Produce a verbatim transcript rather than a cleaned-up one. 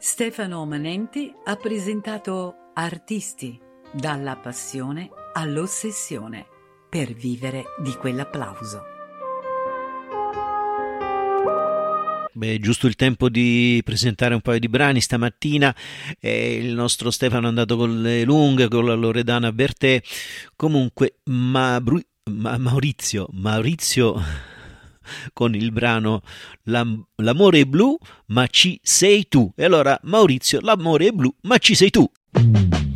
Stefano Manenti ha presentato Artisti, dalla passione all'ossessione, per vivere di quell'applauso. Beh, giusto il tempo di presentare un paio di brani stamattina. Eh, il nostro Stefano è andato con le lunghe, con la Loredana Bertè. Comunque, ma, Bru- ma Maurizio, Maurizio con il brano L'am- L'amore è blu, ma ci sei tu. E allora, Maurizio, l'amore è blu, ma ci sei tu.